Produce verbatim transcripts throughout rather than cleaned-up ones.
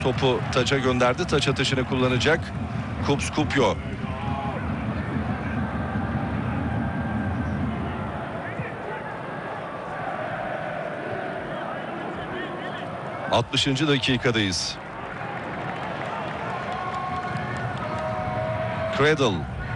Topu taça gönderdi. Taç atışını kullanacak Kups Kupyo. altmışıncı dakikadayız. Cradle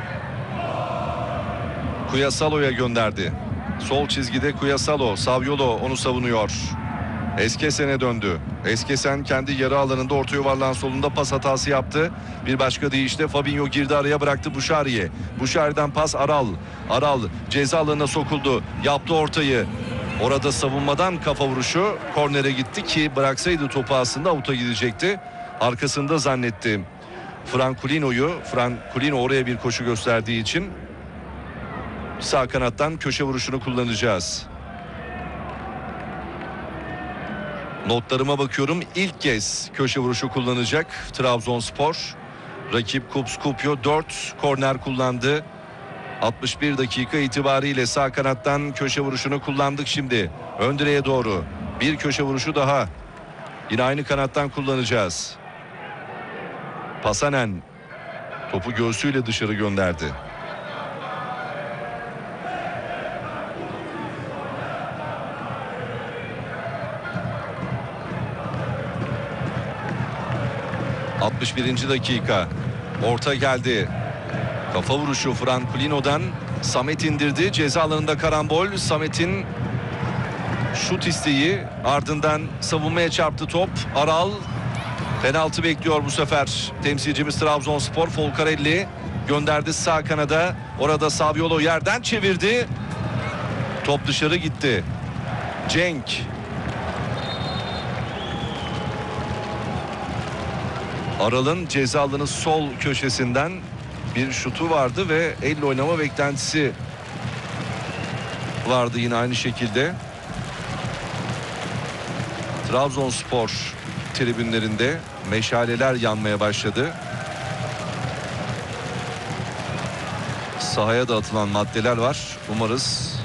Kuyasalo'ya gönderdi. Sol çizgide Kuyasalo, Saviolo onu savunuyor. Eskesen'e döndü. Eskesen kendi yarı alanında orta yuvarlağın solunda pas hatası yaptı. Bir başka deyişle Fabinho girdi, araya bıraktı Buşari'ye. Buşari'den pas Aral. Aral ceza alanına sokuldu. Yaptı ortayı. Orada savunmadan kafa vuruşu kornere gitti ki bıraksaydı topu aslında avuta gidecekti. Arkasında zannetti Franculino'yu. Franculino oraya bir koşu gösterdiği için sağ kanattan köşe vuruşunu kullanacağız. Notlarıma bakıyorum. İlk kez köşe vuruşu kullanacak Trabzonspor. Rakip Kups Kupyo dört korner kullandı. altmış bir dakika itibariyle sağ kanattan köşe vuruşunu kullandık şimdi. Ön direğe doğru. Bir köşe vuruşu daha. Yine aynı kanattan kullanacağız. Pasanen topu göğsüyle dışarı gönderdi. altmış birinci dakika. Orta geldi. Kafa vuruşu Franculino'dan. Samet indirdi. Ceza alanında karambol. Samet'in şut isteği, ardından savunmaya çarptı top. Aral penaltı bekliyor bu sefer. Temsilcimiz Trabzonspor. Folcarelli gönderdi sağ kanada. Orada Saviolo yerden çevirdi. Top dışarı gitti. Cenk. Aral'ın ceza alanı sol köşesinden bir şutu vardı ve elle oynama beklentisi vardı yine aynı şekilde. Trabzonspor tribünlerinde meşaleler yanmaya başladı. Sahaya da atılan maddeler var. Umarız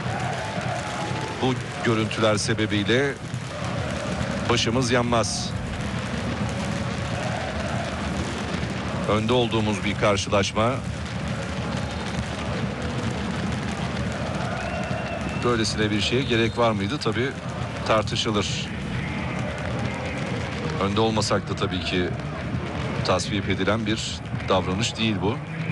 bu görüntüler sebebiyle başımız yanmaz. Önde olduğumuz bir karşılaşma. Böylesine bir şeye gerek var mıydı? Tabii tartışılır. Önde olmasak da tabii ki tasvip edilen bir davranış değil bu.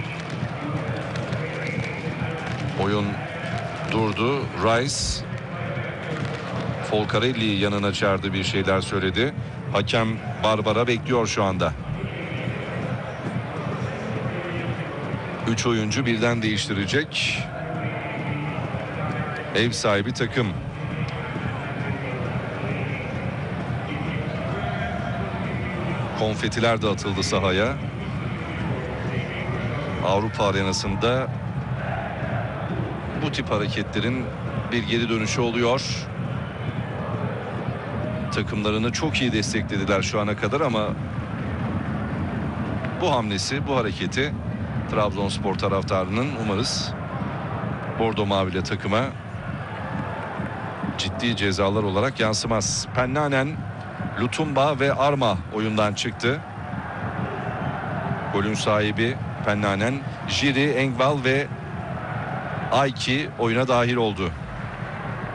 Oyun durdu. Rice Folcarelli'yi yanına çağırdı, bir şeyler söyledi. Hakem Barbara bekliyor şu anda. Üç oyuncu birden değiştirecek ev sahibi takım. Konfetiler de atıldı sahaya. Avrupa arenasında bu tip hareketlerin bir geri dönüşü oluyor. Takımlarını çok iyi desteklediler şu ana kadar ama bu hamlesi, bu hareketi Trabzonspor taraftarının umarız Bordo Mavili takıma ciddi cezalar olarak yansımaz. Pennanen, Lutumba ve Arma oyundan çıktı. Golün sahibi Pennanen, Jiri, Engval ve Ayki oyuna dahil oldu.